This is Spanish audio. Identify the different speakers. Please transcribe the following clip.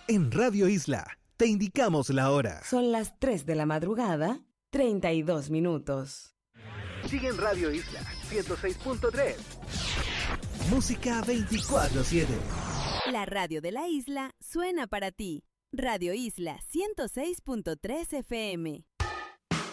Speaker 1: En Radio Isla, te indicamos la hora.
Speaker 2: Son las 3 de la madrugada, 32 minutos.
Speaker 1: Sigue en Radio Isla 106.3. Música 24/7.
Speaker 3: La radio de la isla suena para ti. Radio Isla 106.3 FM.